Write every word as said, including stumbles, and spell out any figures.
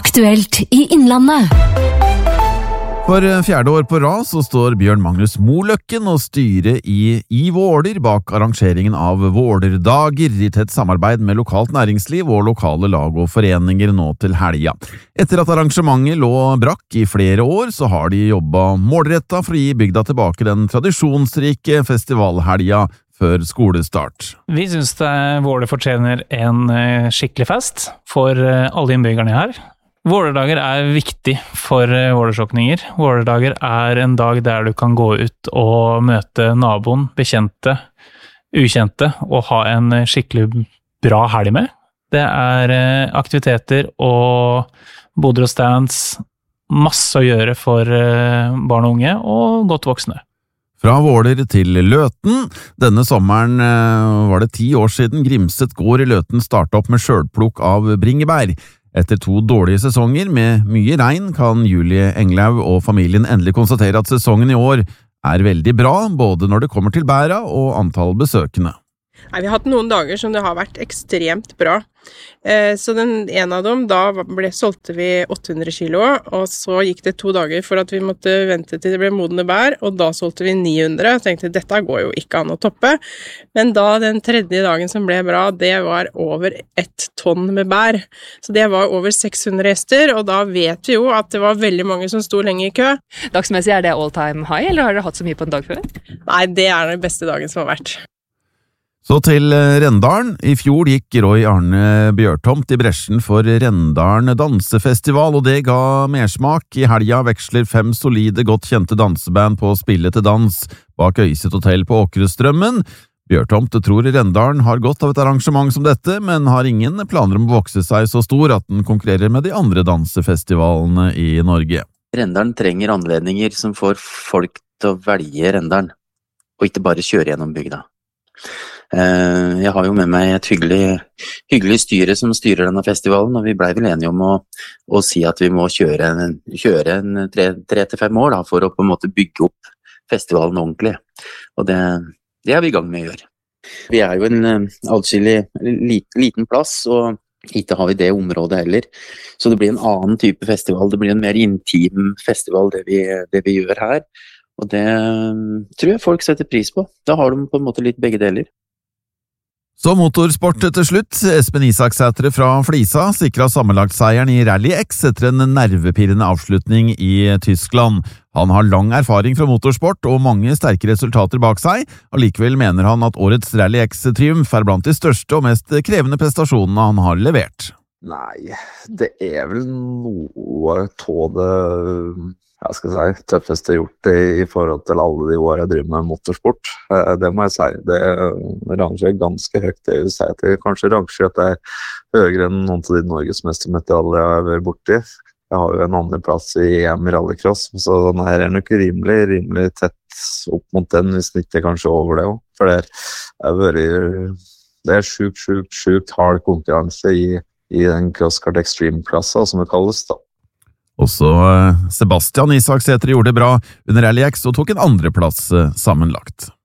Aktuelt i Innlandet. For fjerde år på rad så står Bjørn Magnus Moløkken og styret i I Våler bak arrangeringen av Vålerdager i tett samarbeid med lokalt næringsliv og lokale lag og foreninger nå til helga. Etter at arrangementet lå brakk i flere år, så har de jobbet målrettet for å gi bygda tilbake den tradisjonsrike festivalhelga før skolestart. Vi synes Våler fortjener en skikkelig fest for alle innbyggerne her. Vålerdager er viktig for vålersokninger. Vålerdager er en dag der du kan gå ut og møte naboen, bekjente, ukjente, og ha en skikkelig bra helg med. Det er aktiviteter og boder og stands, masse å gjøre for barn og unge og godt voksne. Fra Våler til Løten. Denne sommeren var det ti år siden Grimset gård i Løten startet opp med selvplukk av bringebær. Etter to dårlige sesonger med mye regn kan Julie Englaug og familien endelig konstatere at sesongen i år er veldig bra, både når det kommer til bæra og antall besøkende. Nei, vi har hatt noen dager som det har vært ekstremt bra. Eh, så den ene av dem, da ble, solgte vi åtte hundre kilo, og så gikk det to dager for at vi måtte vente til det ble modne bær, og da solgte vi ni hundre. Jeg tenkte, dette går jo ikke an å toppe. Men da den tredje dagen som ble bra, det var over ett tonn med bær. Så det var over seks hundre gjester, og da vet vi jo at det var veldig mange som sto lenge i kø. Dagsmessig, er det all time high, eller har dere hatt så mye på en dag før? Nei, det er den beste dagen som har vært. Så til Rendalen. I fjor gikk Roy Arne Bjørtomt i bresjen for Rendalen dansefestival, og det ga mersmak. I helga veksler fem solide, godt kjente danseband på å spille til dans bak Øyset hotell på Åkrestrømmen. Bjørtomt tror Rendalen har godt av et arrangement som dette, men har ingen planer om å vokse seg så stor at den konkurrerer med de andre dansefestivalene i Norge. Rendalen trenger anledninger som får folk til å velge Rendalen, og ikke bare kjøre gjennom bygda. Jeg har jo med meg et hyggelig, hyggelig styre som styrer denne festivalen, og vi ble vel enige om å, å si at vi må kjøre, kjøre en tre, tre til fem år da, for å på en måte bygge opp festivalen ordentlig. Og det, det er vi i gang med å gjøre. Vi er jo en adskillig liten plass, og ikke har vi det området heller. Så det blir en annen type festival, det blir en mer intim festival det vi, det vi gjør her. Og det tror jeg folk setter pris på. Da har de på en måte litt begge deler. Så motorsport til slutt. Espen Isaksætre fra Flisa sikret sammenlagtseieren i Rally X etter en nervepirrende avslutning i Tyskland. Han har lang erfaring fra motorsport og mange sterke resultater bak seg, og likevel mener han at årets Rally X-triumf er blant de største og mest krevende prestasjonene han har levert. Nei, det er vel noe av det jeg skal si, tøffeste jeg har gjort i, i forhold til alle de år jeg driver med motorsport. Det må jeg si. Det rangerer ganske høyt. Det vil si at jeg kanskje rangerer at det er høyere enn noen av de norgesmestermedaljer jeg har vært borti. Jeg har jo en andre plass i E M i rallycross, så den her er nok rimelig, rimelig tett opp mot den, hvis den ikke er kanskje over det også. For det er, er vært, det er sjukt, sjukt, sjukt hard konkurranse i, i den CrossKart Extreme-klassa, som det kalles da. Også Sebastian Isaksætre gjorde det bra under Rally X og tok en andreplass sammenlagt.